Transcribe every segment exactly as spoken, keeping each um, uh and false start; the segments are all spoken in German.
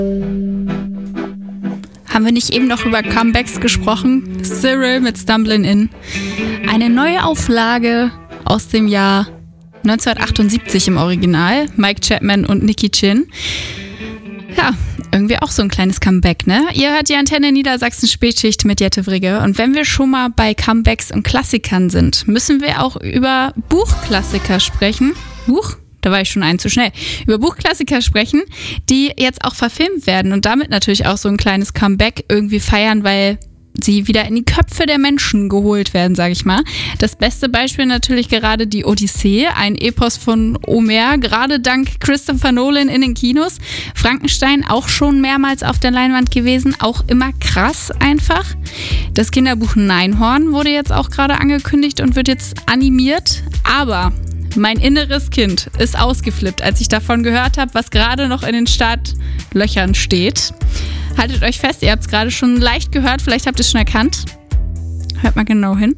Haben wir nicht eben noch über Comebacks gesprochen? Cyril mit Stumblin' In. Eine neue Auflage aus dem Jahr neunzehnhundertachtundsiebzig im Original. Mike Chapman und Nicky Chinn. Ja, irgendwie auch so ein kleines Comeback, ne? Ihr hört die Antenne Niedersachsen Spätschicht mit Jette Frigge. Und wenn wir schon mal bei Comebacks und Klassikern sind, müssen wir auch über Buchklassiker sprechen. Buch? Da war ich schon ein zu schnell. Über Buchklassiker sprechen, die jetzt auch verfilmt werden und damit natürlich auch so ein kleines Comeback irgendwie feiern, weil sie wieder in die Köpfe der Menschen geholt werden, sage ich mal. Das beste Beispiel natürlich gerade die Odyssee, ein Epos von Homer, gerade dank Christopher Nolan in den Kinos. Frankenstein auch schon mehrmals auf der Leinwand gewesen, auch immer krass einfach. Das Kinderbuch Neinhorn wurde jetzt auch gerade angekündigt und wird jetzt animiert, aber mein inneres Kind ist ausgeflippt, als ich davon gehört habe, was gerade noch in den Startlöchern steht. Haltet euch fest, ihr habt es gerade schon leicht gehört, vielleicht habt ihr es schon erkannt. Hört mal genau hin.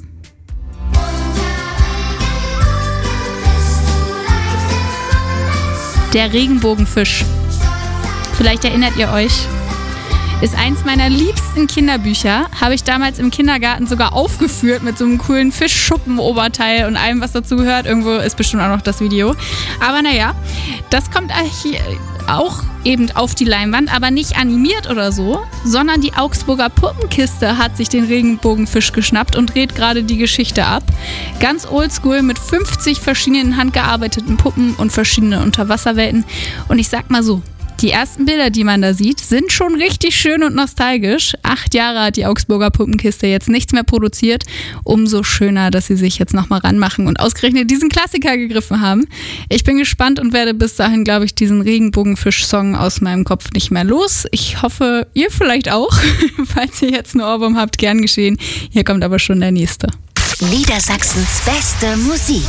Der Regenbogenfisch. Vielleicht erinnert ihr euch. Ist eins meiner liebsten Kinderbücher. Habe ich damals im Kindergarten sogar aufgeführt mit so einem coolen Fischschuppen-Oberteil und allem, was dazu gehört. Irgendwo ist bestimmt auch noch das Video. Aber naja, das kommt auch eben auf die Leinwand, aber nicht animiert oder so, sondern die Augsburger Puppenkiste hat sich den Regenbogenfisch geschnappt und dreht gerade die Geschichte ab. Ganz oldschool mit fünfzig verschiedenen handgearbeiteten Puppen und verschiedenen Unterwasserwelten. Und ich sag mal so, die ersten Bilder, die man da sieht, sind schon richtig schön und nostalgisch. Acht Jahre hat die Augsburger Puppenkiste jetzt nichts mehr produziert. Umso schöner, dass sie sich jetzt nochmal ranmachen und ausgerechnet diesen Klassiker gegriffen haben. Ich bin gespannt und werde bis dahin, glaube ich, diesen Regenbogenfisch-Song aus meinem Kopf nicht mehr los. Ich hoffe, ihr vielleicht auch. Falls ihr jetzt einen Ohrwurm habt, gern geschehen. Hier kommt aber schon der nächste. Niedersachsens beste Musik.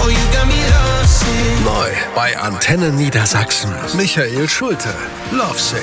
Neu bei Antenne Niedersachsen. Michael Schulte. Lovesick.